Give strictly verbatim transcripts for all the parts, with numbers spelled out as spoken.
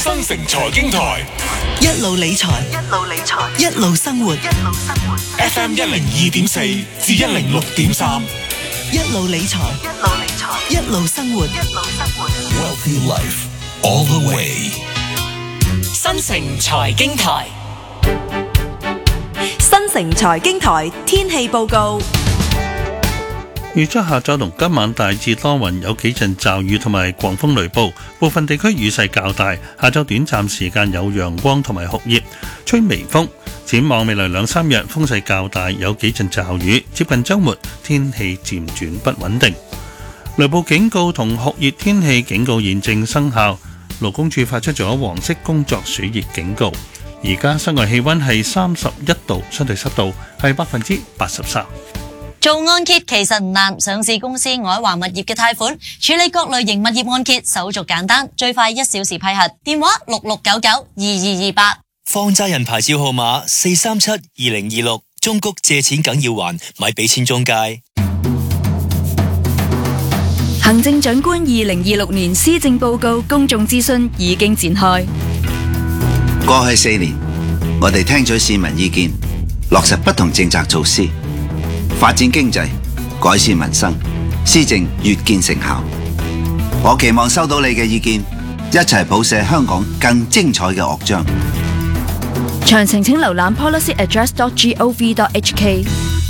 新城財經台， 一路理財，一路理財，一路生活，一路生活。 F M 一零二點四至一零六點三， 一路理財，一路理財，一路生活，一路生活。 Wealthy Life all the way。 新城財經台， 新城財經台天氣報告。 預測下晝同今晚大致多雲，有幾陣驟雨同埋狂風雷暴，部分地區雨勢較大。下晝短暫時間有陽光同埋酷熱，吹微風。展望未來兩三日風勢較大，有幾陣驟雨。接近週末天氣漸轉不穩定，雷暴警告同酷熱天氣警告現正生效。勞工處發出咗黃色工作暑熱警告。而家室外氣溫係三十一度，相對濕度係百分之八十三。 做按揭其實唔難，上市公司愛華物業嘅貸款處理各類型物業按揭手續簡單，最快一小時批核。電話六六九九二二二八。 放債人牌照號碼四三七二零二六，中谷借錢梗要還，咪俾錢中介。 行政長官二零二六年施政報告公眾諮詢已經展開。 過去四年，我哋聽取市民意見，落實不同政策措施，發展經濟，改善民生，施政越見成效。我期望收到你嘅意見，一齊譜寫香港更精彩嘅樂章。 詳情請瀏覽 policy address dot gov dot h k。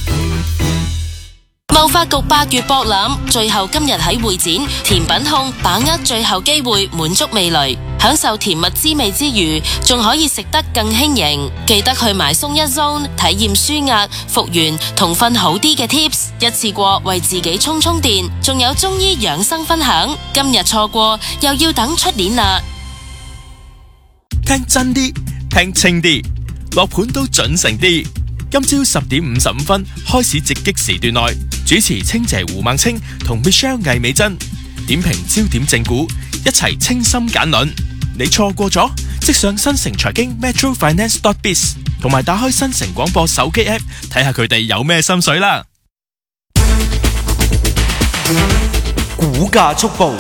貿發局八月博覽，最後今日喺會展甜品控把握最後機會，滿足味蕾，享受甜蜜滋味之餘，仲可以食得更輕盈。記得去埋鬆一 zone 體驗舒壓、復原同瞓好啲嘅 tips， 一次過為自己充充電。仲有中醫養生分享，今日錯過又要等出年啦。 聽真啲，聽清啲，落盤都準成啲。今朝十點五十五分開始直擊時段內，主持清姐胡孟青同 Michelle 魏美珍點評焦點正股，一齊清心簡論。你錯過咗，即上新城財經 metro finance dot biz 同埋打開新城廣播手機 app 睇下佢哋有咩心水啦。 股價速報。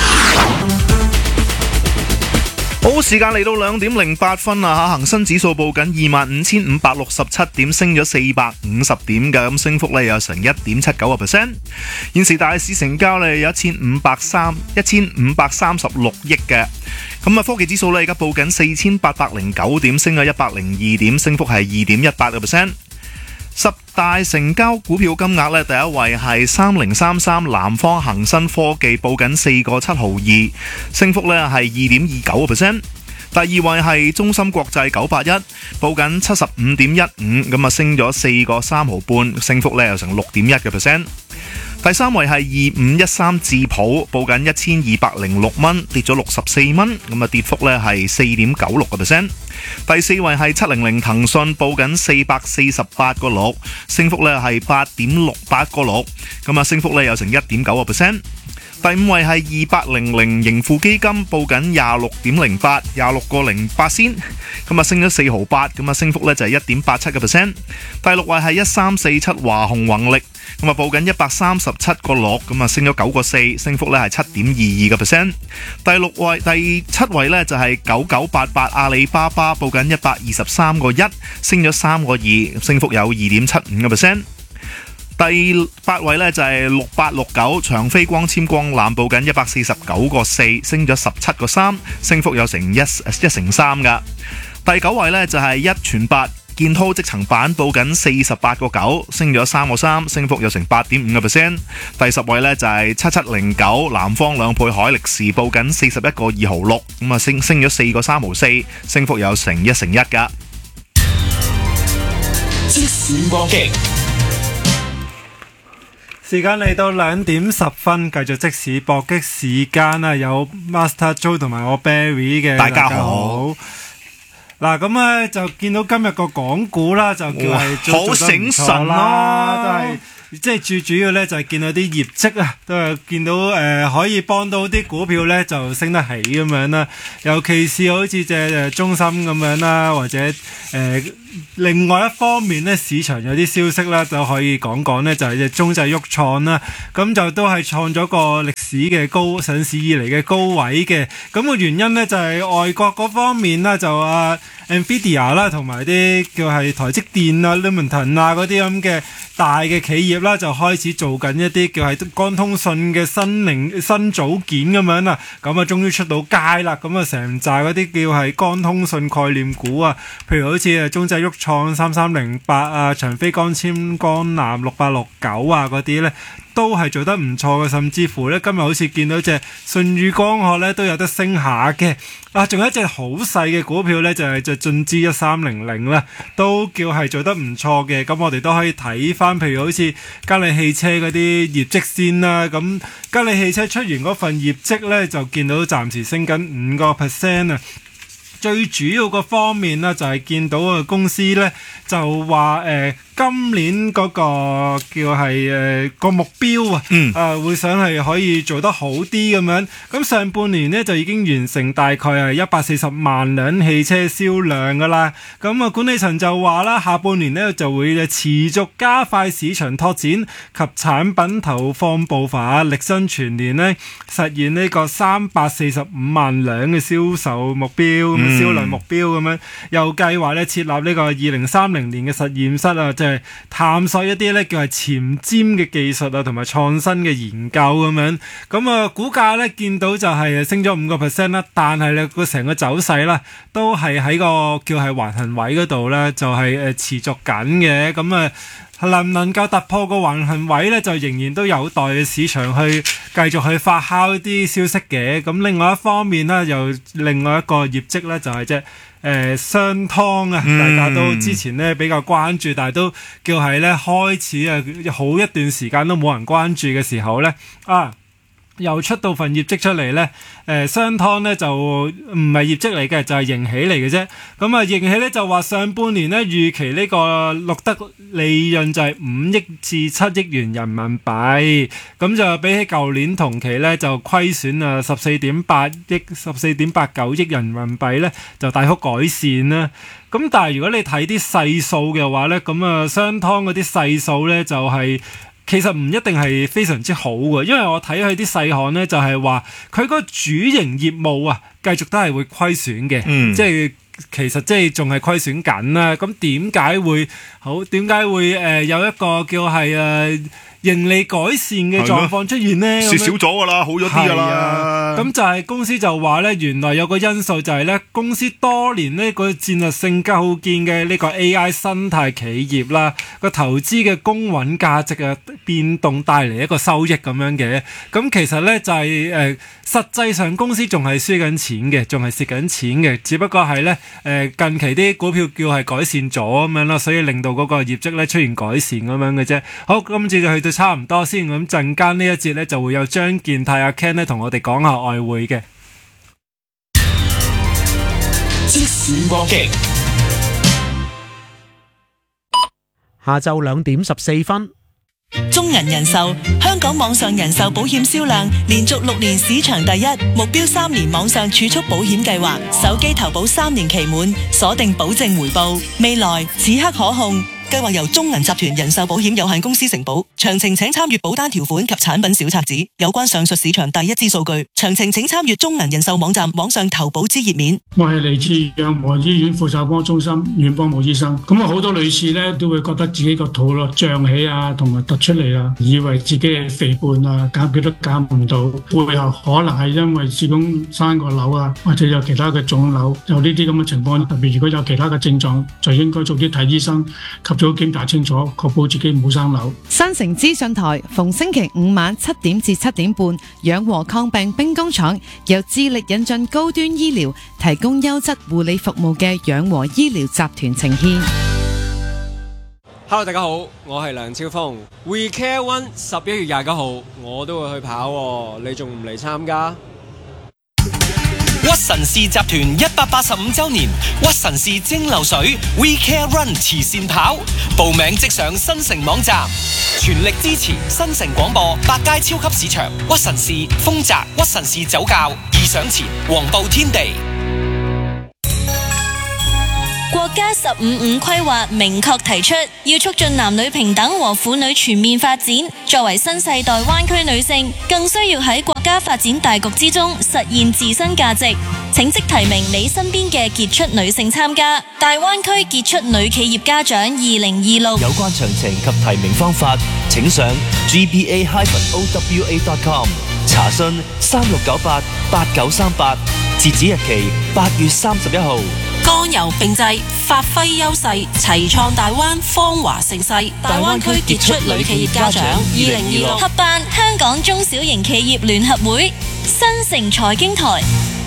好，時間嚟到兩點零八分啦吓，恒生指數報緊二萬五千五百六十七點，升咗四百五十點嘅，咁升幅咧有成一點七九個 percent。現時大市成交咧有一千五百三一千五百三十六億嘅，咁啊科技指數咧而家報緊四千八百零九點，升咗一百零二點，升幅係二點一八個 percent。十大成交股票金額咧，第一位係三零三三南方恒生科技，報緊四個七毫二，升幅咧係二點二九個 percent。第二位係中芯國際九八一，報緊七十五點一五，咁啊升咗四個三毫半，升幅咧有成六點一嘅 percent。第三位係二五一三智普，報緊一千二百零六蚊，跌咗六十四蚊，咁啊跌幅咧係四點九六個 percent。第四位係七零零騰訊，報緊四百四十八個六，升幅咧係八點六八個六，咁啊升幅咧有成一點九個 percent。第五位係二八零零盈富基金，報緊廿六點零八，廿六個零八仙，咁啊升咗四毫八，咁啊升幅咧就係一點八七個 percent。第六位係一三四七華虹宏力，咁啊報緊一百三十七個六，咁啊升咗九個四，升幅咧係七點二二個 percent。第六位第七位咧就係九九八八阿里巴巴，報緊一百二十三個一，升咗三個二，升幅有二點七五個 percent。第八位呢就係六八六九長飛光纖光纜，報緊一百四十九個四，升咗十七個三，升幅有成一一成三噶。第九位呢就係一傳八建滔積層板，報緊四十八個九，升咗三個三，升幅有成八點五個 percent。第十位呢就係七七零九南方兩倍海力士，報緊四十一個二毫六，咁啊升升咗四個三毫四，升幅有成一成一噶。 即時搏擊。 時間嚟到兩點十分，繼續即時搏擊時間啊！有 Master Joe 同埋我 Barry 嘅， 大家好。 嗱咁咧就見到今日個港股啦，就叫係好醒神啦， 都係即係最主要咧就係見到啲業績啊，都係見到誒、呃、可以幫到啲股票咧就升得起咁樣啦。尤其是好似隻誒中芯咁樣啦，或者誒、呃、另外一方面咧，市場有啲消息啦，就可以講講咧，就係隻中製鬱創啦，咁就都係創咗個歷史嘅高上市以嚟嘅高位嘅。咁、個原因咧就係、是、外國嗰方面啦，就啊 Nvidia 啦，同埋啲叫係台積電啊、Lumentum 啊嗰啲咁嘅大嘅企業啦，就開始做緊一啲叫係光通訊嘅新零新組件咁樣啦。咁啊，終於出到街啦。咁啊，成扎嗰啲叫係光通訊概念股啊，譬如好似啊中製鬱創三三零八啊、長飛光纖光纜六八六九啊嗰啲咧，都係做得唔錯嘅。甚至乎咧，今日好似見到隻舜宇光學咧都有得升下嘅。啊，仲有一隻好細嘅股票咧，就係隻進資一三零零啦，都叫係做得唔錯嘅。咁我哋都可以睇翻，譬如好似吉利汽車嗰啲業績先啦。咁吉利汽車出完嗰份業績咧，就見到暫時升緊五個 percent 啊。最主要個方面呢，就係見到個公司呢，就話誒、呃、今年嗰個叫係誒個目標啊，嗯，啊、呃、會想係可以做得好啲咁樣。咁上半年呢，就已經完成大概係一百四十萬輛汽車銷量噶啦。咁啊管理層就話啦，下半年呢就會持續加快市場拓展及產品投放步伐，力爭全年呢實現呢個三百四十五萬輛嘅銷售目標。嗯銷量目標咁樣，又計劃咧設立呢個二零三零年嘅實驗室啊，即係探索一啲咧叫係前瞻嘅技術啊，同埋創新嘅研究咁樣。咁啊，股價咧見到就係升咗五個 percent 啦，但係咧個成個走勢啦，都係喺個叫係橫行位嗰度咧，就係誒持續緊嘅。咁啊，能唔能夠突破個橫行位咧，就仍然都有待嘅市場去繼續去發酵啲消息嘅。咁另外一方面咧，又另外一個業績咧，就係隻誒商湯啊，大家都之前咧比較關注，但係都叫係咧開始啊好一段時間都冇人關注嘅時候咧啊。又出到份業績出嚟呢，誒商湯呢就唔係業績嚟嘅，就係盈喜嚟嘅啫。咁啊盈喜呢就話上半年呢預期呢個錄得利潤就係五億至七億元人民幣，咁就比起舊年同期呢就虧損啊十四點八億十四點八九億人民幣呢就大幅改善啦。咁但係如果你睇啲細數嘅話呢，咁啊商湯嗰啲細數呢就係、是。其實唔一定係非常之好嘅，因為我睇佢啲細項呢，就係話佢個主營業務啊，繼續都係會虧損嘅，嗯、即係其實即係仲係虧損緊啦。咁點解會好？點解會誒、呃、有一個叫係誒？呃盈利改善嘅狀況出現呢， 蝕少咗㗎啦，好咗啲㗎啦。 咁就係公司就話呢，原來有個因素就係呢，公司多年呢個戰略性構建嘅呢個 A I 生態企業啦，個投資嘅公允價值嘅變動帶嚟一個收益咁樣嘅。咁其實呢，就係、是、誒、呃，實際上公司仲係輸緊錢嘅，仲係蝕緊錢嘅，只不過係呢，誒、呃、近期啲股票叫係改善咗咁樣啦，所以令到嗰個業績呢出現改善咁樣嘅啫。好，今次就去到差唔多先，咁陣間呢一節咧就會有張健泰阿 Ken 咧同我哋講下外匯嘅即時搏擊。 下晝兩點十四分， 中銀人壽香港網上人壽保險銷量連續六年市場第一，目標三年網上儲蓄保險計劃，手機投保三年期滿，鎖定保證回報，未來此刻可控。計劃由中銀集團人壽保險有限公司承保，詳情請參閱保單條款及產品小冊子。有關上述市場第一支數據，詳情請參閱中銀人壽網站網上投保之頁面。 我係嚟自養和醫院婦產科中心阮邦武醫生。咁啊，好多女士咧都會覺得自己個肚咯脹起啊，同埋突出嚟啊，以為自己係肥胖啊，減幾都減唔到，背後可能係因為子宮生個瘤啊，或者有其他嘅腫瘤，有呢啲咁嘅情況。特別如果有其他嘅症狀，就應該早啲睇醫生及早檢查清楚，確保自己唔好生瘤。 新城資訊台逢星期五晚七點至七點半，養和抗病兵工廠由致力引進高端醫療，提供優質護理服務嘅養和醫療集團呈現。 Hello， 大家好，我係梁超峰。We Care One 十一月廿九號我都會去跑喎，你仲唔嚟參加？ 屈臣臣氏集團一百八十五周年屈臣氏蒸餾水 We Care Run 慈善跑，報名即上新城網站，全力支持新城廣播、百佳超級市場、屈臣氏、豐澤、屈臣氏酒窖、義享前、黃埔天地。 國家十五五規劃明確提出，要促進男女平等和婦女全面發展。作為新世代灣區女性，更需要喺國家發展大局之中實現自身價值。請即提名你身邊嘅傑出女性參加大灣區傑出女企業家獎二零二六。 有關詳情及提名方法，請上 g b a dash o w a dot com 查詢三六九八八九三八，截止日期八月三十一號。 剛柔並濟，發揮優勢，齊創大灣芳華盛世。大灣區傑出女企業家獎二零二六合辦香港中小型企業聯合會，新城財經台。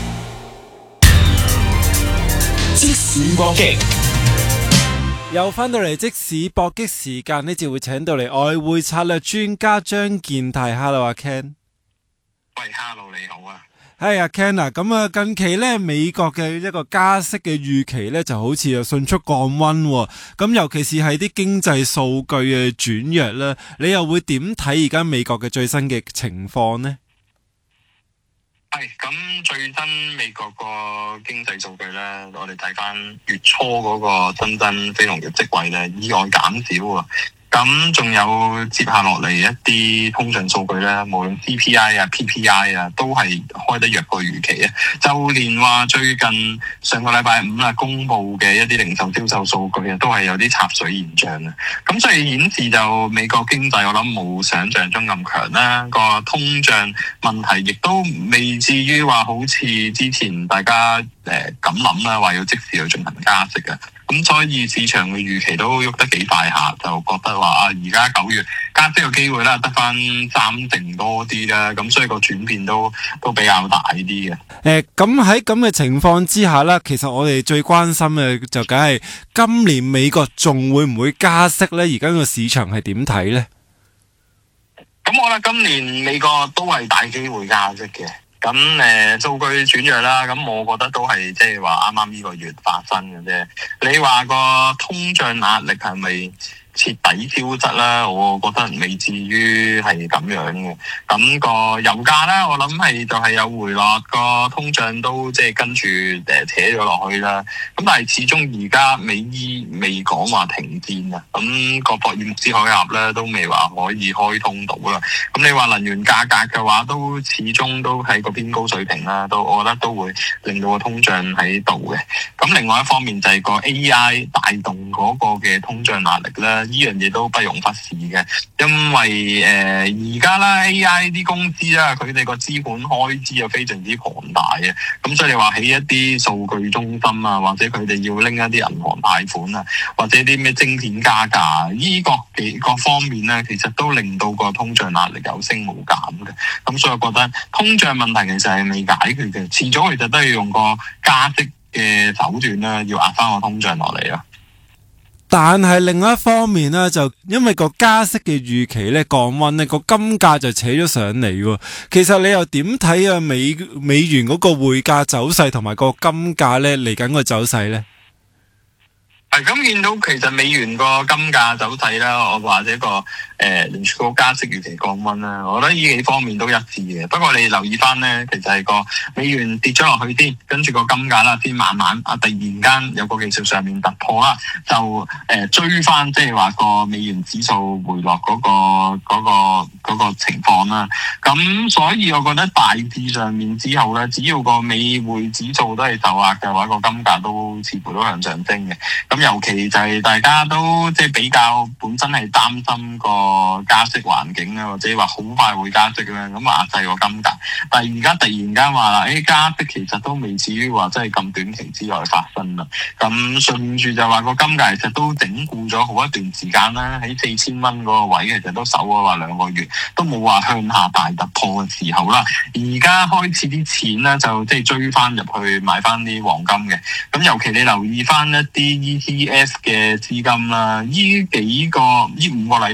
即時搏擊， 又翻到嚟即時搏擊時間，呢次會請到嚟外匯策略專家張健泰。Hello， 阿 Ken。 喂 ，Hello， 你好啊。 係啊 Ken 啊，咁啊近期咧美國嘅一個加息嘅預期咧就好似又迅速降溫，咁尤其是係啲經濟數據嘅轉弱啦，你又會點睇而家美國嘅最新嘅情況呢？ 係咁，最新美國個經濟數據咧，我哋睇翻月初嗰個新增非農業職位咧，意外減少啊。咁仲有接下落嚟一啲通脹數據咧，無論 C P I 啊、P P I 啊，都係開得弱過預期啊。就連話最近上個禮拜五啊，公布嘅一啲零售銷售數據啊，都係有啲插水現象啊。咁所以顯示就美國經濟我諗冇想象中咁強啦，個通脹問題亦都未至於話好似之前大家誒咁諗啦，話要即時去進行加息嘅。咁所以市場嘅預期都喐得幾快下，就覺得話啊，而家九月加息嘅機會啦，得翻三成多啲啦，咁所以個轉變都都比較大啲嘅。 誒，咁喺咁嘅情況之下啦，其實我哋最關心嘅就梗係今年美國仲會唔會加息呢？而家個市場係點睇呢？ 咁我覺得今年美國都係大機會加息嘅。咁誒數據轉弱啦，咁我覺得都係即係話啱啱呢個月發生嘅啫。你話個通脹壓力係咪徹底消失啦？我覺得未至於係咁樣嘅。咁個油價咧，我諗係就係有回落，個通脹都即係跟住誒扯咗落去啦。咁但係始終而家美伊未講話停戰啊，咁個霍爾木茲海峽咧都未話可以開通到啦。咁你話能源價格嘅話，都始終都係個偏高水平啦，都我覺得都會令到個通脹喺度嘅。咁另外一方面就係個 A I 帶動嗰個嘅通脹壓力咧。呢樣嘢都不容忽視嘅，因為誒而家啦 A I 啲公司啦，佢哋個資本開支啊非常之龐大嘅，咁所以你話起一啲數據中心啊，或者佢哋要拎一啲銀行貸款啊，或者啲咩晶片加價，呢個幾個方面咧，其實都令到個通脹壓力有升冇減嘅。咁所以我覺得通脹問題其實係未解決嘅，遲早其實都要用個加息嘅手段啦，要壓翻個通脹落嚟啊。 但係另一方面呢，就因為個加息嘅預期咧降溫呢，個金價就扯咗上嚟。其實你又點睇啊美美元嗰個匯價走勢同埋個金價咧嚟緊個走勢咧？ 係咁見到其實美元個金價走勢啦，我或者個誒聯儲局加息預期降溫啦，我覺得呢幾方面都一致嘅。不過你留意翻咧，其實係個美元跌咗落去先，跟住個金價啦，先慢慢啊突然間有個技術上面突破啦，就誒、呃、追翻即係話個美元指數回落嗰、嗰個嗰、嗰個嗰、嗰個情況啦。咁所以我覺得大致上面之後咧，只要個美匯指數都係受壓嘅話，個金價都似乎都向上升嘅。咁尤其就係大家都即係比較本身係擔心個加息環境啦，或者話好快會加息啦，咁壓制個金價。但係而家突然間話啦，誒加息其實都未至於話真係咁短期之內發生啦。咁順住就話個金價其實都整固咗好一段時間啦，喺四千蚊嗰個位其實都守咗話兩個月，都冇話向下大突破嘅時候啦。而家開始啲錢咧就即係追翻入去買翻啲黃金嘅。咁尤其你留意翻一啲 E T F 嘅資金啦，呢幾個呢五個禮拜度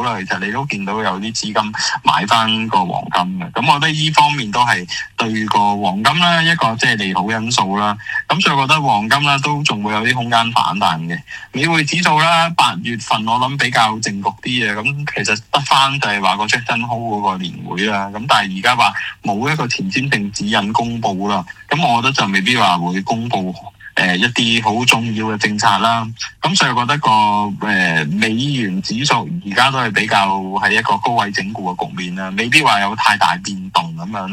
好啦，其實你都見到有啲資金買翻個黃金嘅，咁我覺得呢方面都係對個黃金啦一個即係利好因素啦。咁所以我覺得黃金啦都仲會有啲空間反彈嘅。美匯指數啦，八月份我諗比較靜局啲嘅，咁其實得翻就係話個 Jackson Hole 嗰個年會啦。咁但係而家話冇一個前瞻性指引公布啦，咁我覺得就未必話會公布。誒、呃、一啲好重要嘅政策啦，咁所以我覺得個誒、呃、美元指數而家都係比較係一個高位整固嘅局面啦，未必話有太大變動咁樣。